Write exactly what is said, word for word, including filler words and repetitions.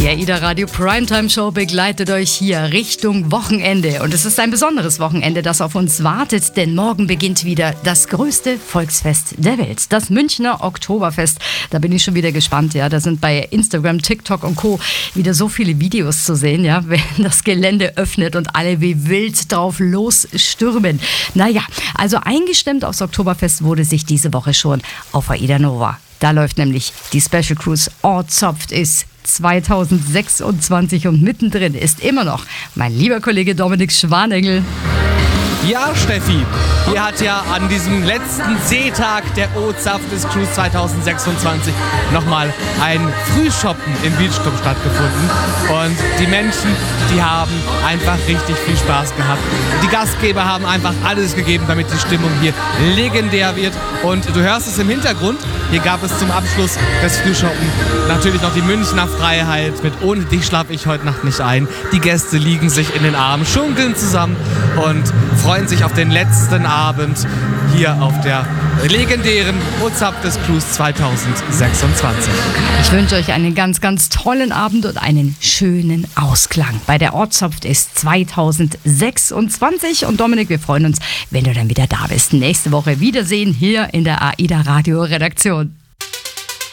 Die AIDA Radio Primetime Show begleitet euch hier Richtung Wochenende. Und es ist ein besonderes Wochenende, das auf uns wartet, denn morgen beginnt wieder das größte Volksfest der Welt, das Münchner Oktoberfest. Da bin ich schon wieder gespannt, ja. Da sind bei Instagram, TikTok und Co. wieder so viele Videos zu sehen, ja, wenn das Gelände öffnet und alle wie wild drauf losstürmen. Naja, also eingestimmt aufs Oktoberfest wurde sich diese Woche schon auf AIDA Nova. Da läuft nämlich die Special Cruise Ortsopft ist zwanzig sechsundzwanzig und mittendrin ist immer noch mein lieber Kollege Dominik Schwanengel. Ja, Steffi, hier hat ja an diesem letzten Seetag der Ortsopft des Cruise zwanzig sechsundzwanzig nochmal ein Frühshoppen im Beachclub stattgefunden. Und die Menschen, die haben einfach richtig viel Spaß gehabt. Die Gastgeber haben einfach alles gegeben, damit die Stimmung hier legendär wird. Und du hörst es im Hintergrund, hier gab es zum Abschluss des Frühshoppen natürlich noch die Münchner Freiheit mit "Ohne dich schlaf ich heute Nacht nicht ein". Die Gäste liegen sich in den Armen, schunkeln zusammen und freuen sich auf den letzten Abend hier auf der legendären Ortsopft des Cruise zwanzig sechsundzwanzig. Ich wünsche euch einen ganz, ganz tollen Abend und einen schönen Ausklang. Bei der Ortsopft ist zwanzig sechsundzwanzig und Dominik, wir freuen uns, wenn du dann wieder da bist. Nächste Woche Wiedersehen hier in der AIDA Radio Redaktion.